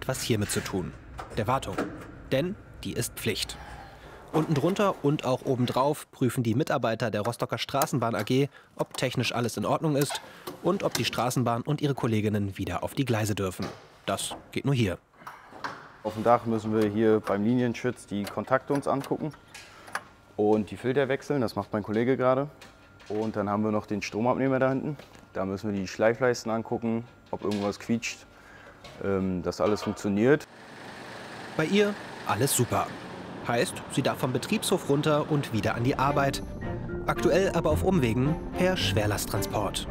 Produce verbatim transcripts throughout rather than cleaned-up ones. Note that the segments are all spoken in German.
etwas hiermit zu tun, der Wartung. Denn die ist Pflicht. Unten drunter und auch obendrauf prüfen die Mitarbeiter der Rostocker Straßenbahn A G, ob technisch alles in Ordnung ist und ob die Straßenbahn und ihre Kolleginnen wieder auf die Gleise dürfen. Das geht nur hier. Auf dem Dach müssen wir hier beim Linienschutz die Kontakte uns angucken und die Filter wechseln. Das macht mein Kollege gerade. Und dann haben wir noch den Stromabnehmer da hinten. Da müssen wir die Schleifleisten angucken, ob irgendwas quietscht, ähm, dass alles funktioniert. Bei ihr alles super. Heißt, sie darf vom Betriebshof runter und wieder an die Arbeit. Aktuell aber auf Umwegen per Schwerlasttransport.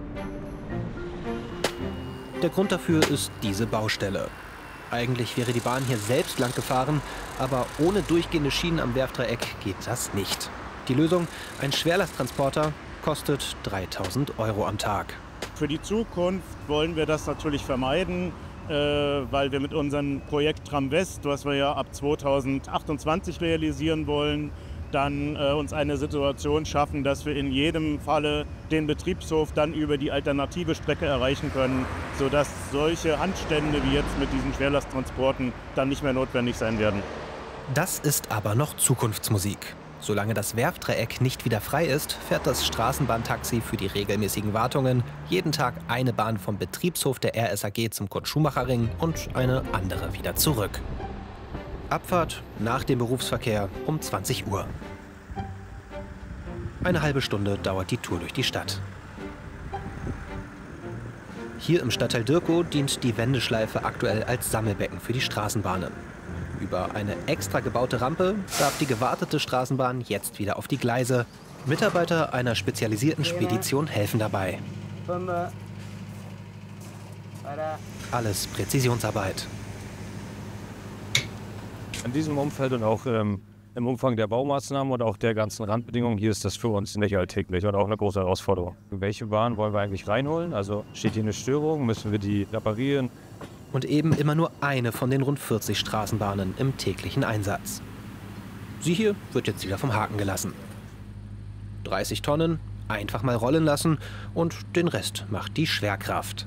Der Grund dafür ist diese Baustelle. Eigentlich wäre die Bahn hier selbst lang gefahren, aber ohne durchgehende Schienen am Werftdreieck geht das nicht. Die Lösung, ein Schwerlasttransporter, kostet dreitausend Euro am Tag. Für die Zukunft wollen wir das natürlich vermeiden, äh, weil wir mit unserem Projekt Tram West, was wir ja ab zweitausendachtundzwanzig realisieren wollen, dann äh, uns eine Situation schaffen, dass wir in jedem Falle den Betriebshof dann über die alternative Strecke erreichen können, sodass solche Handstände wie jetzt mit diesen Schwerlasttransporten dann nicht mehr notwendig sein werden. Das ist aber noch Zukunftsmusik. Solange das Werftdreieck nicht wieder frei ist, fährt das Straßenbahntaxi für die regelmäßigen Wartungen jeden Tag eine Bahn vom Betriebshof der R S A G zum Kurt-Schumacher-Ring und eine andere wieder zurück. Abfahrt nach dem Berufsverkehr um zwanzig Uhr. Eine halbe Stunde dauert die Tour durch die Stadt. Hier im Stadtteil Dirkow dient die Wendeschleife aktuell als Sammelbecken für die Straßenbahnen. Über eine extra gebaute Rampe darf die gewartete Straßenbahn jetzt wieder auf die Gleise. Mitarbeiter einer spezialisierten Spedition helfen dabei. Alles Präzisionsarbeit. In diesem Umfeld und auch ähm, im Umfang der Baumaßnahmen und auch der ganzen Randbedingungen hier ist das für uns nicht alltäglich und auch eine große Herausforderung. Welche Bahn wollen wir eigentlich reinholen? Also steht hier eine Störung, müssen wir die reparieren? Und eben immer nur eine von den rund vierzig Straßenbahnen im täglichen Einsatz. Sie hier wird jetzt wieder vom Haken gelassen. dreißig Tonnen, einfach mal rollen lassen und den Rest macht die Schwerkraft.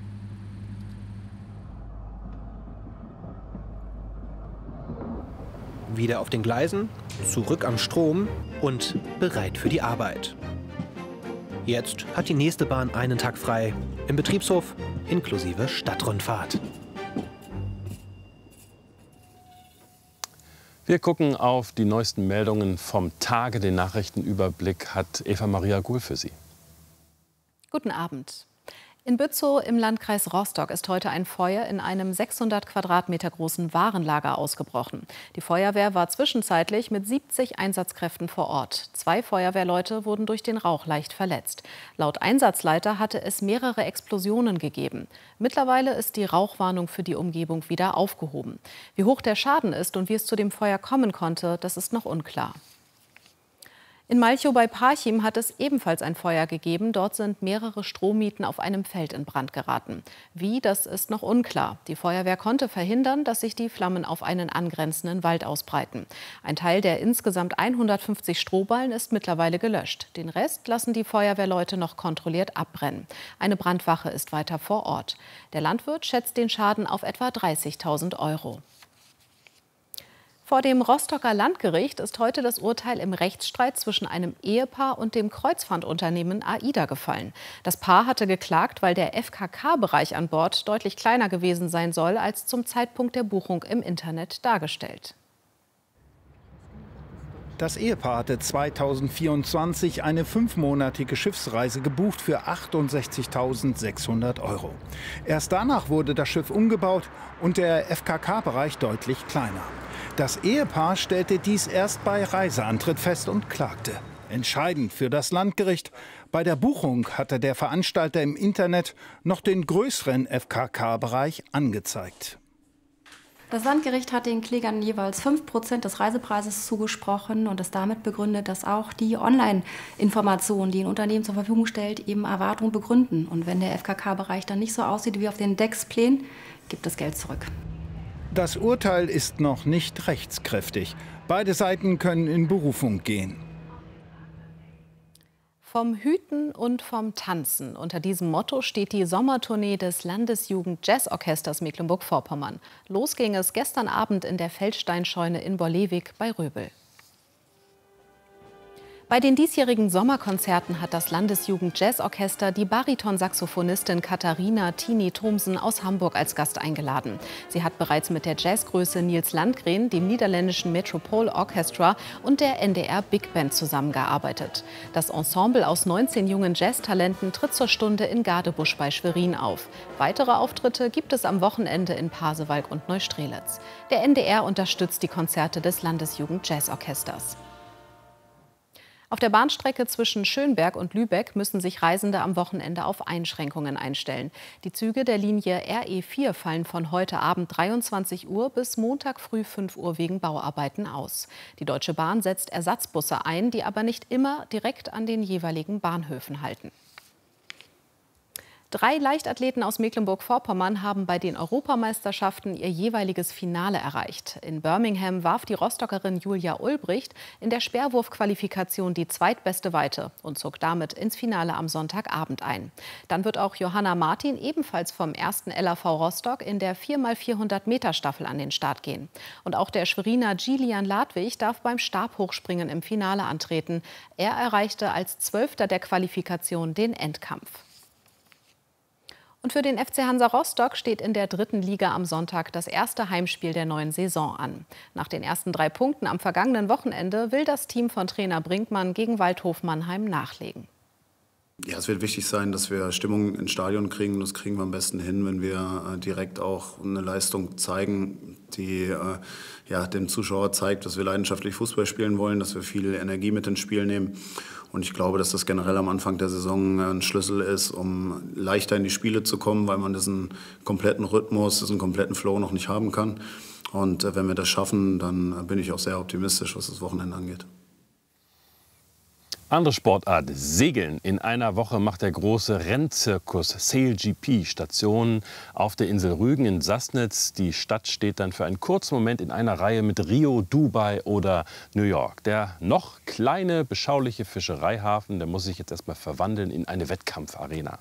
Wieder auf den Gleisen, zurück am Strom und bereit für die Arbeit. Jetzt hat die nächste Bahn einen Tag frei, im Betriebshof inklusive Stadtrundfahrt. Wir gucken auf die neuesten Meldungen vom Tage. Den Nachrichtenüberblick hat Eva Maria Guhl für Sie. Guten Abend. In Bützow im Landkreis Rostock ist heute ein Feuer in einem sechshundert Quadratmeter großen Warenlager ausgebrochen. Die Feuerwehr war zwischenzeitlich mit siebzig Einsatzkräften vor Ort. Zwei Feuerwehrleute wurden durch den Rauch leicht verletzt. Laut Einsatzleiter hatte es mehrere Explosionen gegeben. Mittlerweile ist die Rauchwarnung für die Umgebung wieder aufgehoben. Wie hoch der Schaden ist und wie es zu dem Feuer kommen konnte, das ist noch unklar. In Malchow bei Parchim hat es ebenfalls ein Feuer gegeben. Dort sind mehrere Strohmieten auf einem Feld in Brand geraten. Wie, das ist noch unklar. Die Feuerwehr konnte verhindern, dass sich die Flammen auf einen angrenzenden Wald ausbreiten. Ein Teil der insgesamt hundertfünfzig Strohballen ist mittlerweile gelöscht. Den Rest lassen die Feuerwehrleute noch kontrolliert abbrennen. Eine Brandwache ist weiter vor Ort. Der Landwirt schätzt den Schaden auf etwa dreißigtausend Euro. Vor dem Rostocker Landgericht ist heute das Urteil im Rechtsstreit zwischen einem Ehepaar und dem Kreuzfahrtunternehmen AIDA gefallen. Das Paar hatte geklagt, weil der F K K-Bereich an Bord deutlich kleiner gewesen sein soll als zum Zeitpunkt der Buchung im Internet dargestellt. Das Ehepaar hatte zweitausendvierundzwanzig eine fünfmonatige Schiffsreise gebucht für achtundsechzigtausendsechshundert Euro. Erst danach wurde das Schiff umgebaut und der F K K-Bereich deutlich kleiner. Das Ehepaar stellte dies erst bei Reiseantritt fest und klagte. Entscheidend für das Landgericht: Bei der Buchung hatte der Veranstalter im Internet noch den größeren F K K-Bereich angezeigt. Das Landgericht hat den Klägern jeweils fünf Prozent des Reisepreises zugesprochen und es damit begründet, dass auch die Online-Informationen, die ein Unternehmen zur Verfügung stellt, eben Erwartungen begründen. Und wenn der F K K-Bereich dann nicht so aussieht wie auf den Decksplänen, gibt das Geld zurück. Das Urteil ist noch nicht rechtskräftig. Beide Seiten können in Berufung gehen. Vom Hüten und vom Tanzen. Unter diesem Motto steht die Sommertournee des Landesjugend-Jazzorchesters Mecklenburg-Vorpommern. Los ging es gestern Abend in der Feldsteinscheune in Borlewig bei Röbel. Bei den diesjährigen Sommerkonzerten hat das Landesjugend-Jazzorchester die Baritonsaxophonistin Katharina Tini Thomsen aus Hamburg als Gast eingeladen. Sie hat bereits mit der Jazzgröße Niels Landgren, dem niederländischen Metropole Orchestra und der N D R Big Band zusammengearbeitet. Das Ensemble aus neunzehn jungen Jazztalenten tritt zur Stunde in Gadebusch bei Schwerin auf. Weitere Auftritte gibt es am Wochenende in Pasewalk und Neustrelitz. Der N D R unterstützt die Konzerte des Landesjugend-Jazzorchesters. Auf der Bahnstrecke zwischen Schönberg und Lübeck müssen sich Reisende am Wochenende auf Einschränkungen einstellen. Die Züge der Linie R E vier fallen von heute Abend dreiundzwanzig Uhr bis Montag früh fünf Uhr wegen Bauarbeiten aus. Die Deutsche Bahn setzt Ersatzbusse ein, die aber nicht immer direkt an den jeweiligen Bahnhöfen halten. Drei Leichtathleten aus Mecklenburg-Vorpommern haben bei den Europameisterschaften ihr jeweiliges Finale erreicht. In Birmingham warf die Rostockerin Julia Ulbricht in der Speerwurfqualifikation die zweitbeste Weite und zog damit ins Finale am Sonntagabend ein. Dann wird auch Johanna Martin ebenfalls vom ersten L A V Rostock in der vier mal vierhundert Meter Staffel an den Start gehen. Und auch der Schweriner Gilian Ladwig darf beim Stabhochspringen im Finale antreten. Er erreichte als Zwölfter der Qualifikation den Endkampf. Und für den F C Hansa Rostock steht in der dritten Liga am Sonntag das erste Heimspiel der neuen Saison an. Nach den ersten drei Punkten am vergangenen Wochenende will das Team von Trainer Brinkmann gegen Waldhof Mannheim nachlegen. Ja, es wird wichtig sein, dass wir Stimmung ins Stadion kriegen. Das kriegen wir am besten hin, wenn wir äh, direkt auch eine Leistung zeigen, die äh, ja, dem Zuschauer zeigt, dass wir leidenschaftlich Fußball spielen wollen, dass wir viel Energie mit ins Spiel nehmen. Und ich glaube, dass das generell am Anfang der Saison ein Schlüssel ist, um leichter in die Spiele zu kommen, weil man diesen kompletten Rhythmus, diesen kompletten Flow noch nicht haben kann. Und äh, wenn wir das schaffen, dann bin ich auch sehr optimistisch, was das Wochenende angeht. Andere Sportart, Segeln. In einer Woche macht der große Rennzirkus Sail G P Station auf der Insel Rügen in Sassnitz. Die Stadt steht dann für einen kurzen Moment in einer Reihe mit Rio, Dubai oder New York. Der noch kleine, beschauliche Fischereihafen, der muss sich jetzt erstmal verwandeln in eine Wettkampfarena.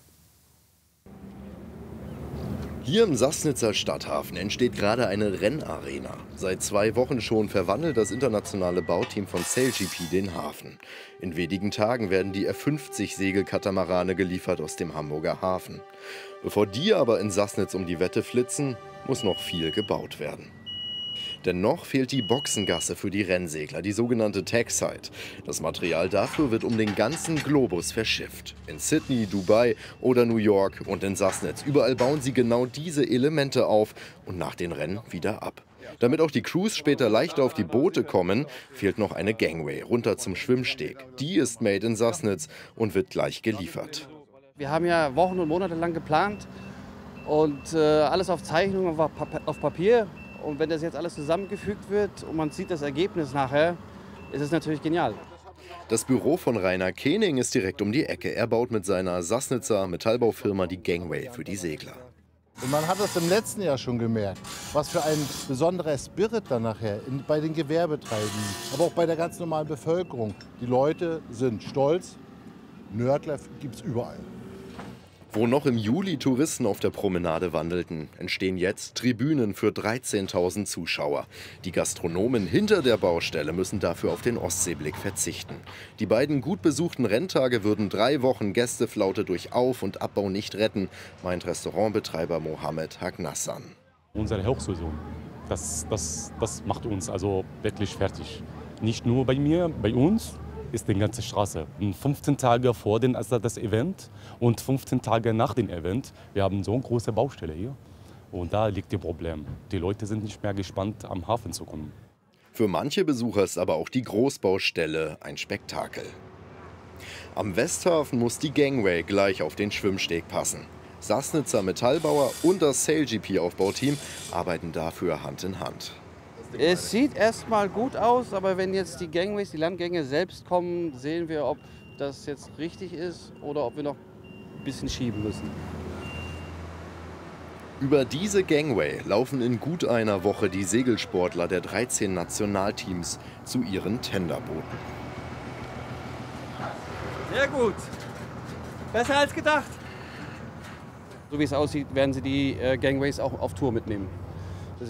Hier im Sassnitzer Stadthafen entsteht gerade eine Rennarena. Seit zwei Wochen schon verwandelt das internationale Bauteam von Sail G P den Hafen. In wenigen Tagen werden die F fünfzig Segelkatamarane geliefert aus dem Hamburger Hafen. Bevor die aber in Sassnitz um die Wette flitzen, muss noch viel gebaut werden. Denn noch fehlt die Boxengasse für die Rennsegler, die sogenannte Tagside. Das Material dafür wird um den ganzen Globus verschifft. In Sydney, Dubai oder New York und in Sassnitz. Überall bauen sie genau diese Elemente auf und nach den Rennen wieder ab. Damit auch die Crews später leichter auf die Boote kommen, fehlt noch eine Gangway runter zum Schwimmsteg. Die ist made in Sassnitz und wird gleich geliefert. Wir haben ja Wochen und Monate lang geplant und äh, alles auf Zeichnung, auf, auf Papier. Und wenn das jetzt alles zusammengefügt wird und man sieht das Ergebnis nachher, ist es natürlich genial. Das Büro von Rainer Kening ist direkt um die Ecke. Er baut mit seiner Sassnitzer Metallbaufirma die Gangway für die Segler. Und man hat das im letzten Jahr schon gemerkt, was für ein besonderer Spirit dann nachher in, bei den Gewerbetreibenden, aber auch bei der ganz normalen Bevölkerung. Die Leute sind stolz, Nördler gibt es überall. Wo noch im Juli Touristen auf der Promenade wandelten, entstehen jetzt Tribünen für dreizehntausend Zuschauer. Die Gastronomen hinter der Baustelle müssen dafür auf den Ostseeblick verzichten. Die beiden gut besuchten Renntage würden drei Wochen Gästeflaute durch Auf- und Abbau nicht retten, meint Restaurantbetreiber Mohammed Hagnassan. Unsere Hochsaison, das, das, das macht uns also wirklich fertig. Nicht nur bei mir, bei uns. Ist die ganze Straße. fünfzehn Tage vor dem, also das Event und fünfzehn Tage nach dem Event. Wir haben so eine große Baustelle hier. Und da liegt das Problem. Die Leute sind nicht mehr gespannt, am Hafen zu kommen. Für manche Besucher ist aber auch die Großbaustelle ein Spektakel. Am Westhafen muss die Gangway gleich auf den Schwimmsteg passen. Sassnitzer Metallbauer und das Sail G P-Aufbauteam arbeiten dafür Hand in Hand. Es sieht erstmal gut aus, aber wenn jetzt die Gangways, die Landgänge selbst kommen, sehen wir, ob das jetzt richtig ist oder ob wir noch ein bisschen schieben müssen. Über diese Gangway laufen in gut einer Woche die Segelsportler der dreizehn Nationalteams zu ihren Tenderbooten. Sehr gut. Besser als gedacht. So wie es aussieht, werden sie die äh, Gangways auch auf Tour mitnehmen.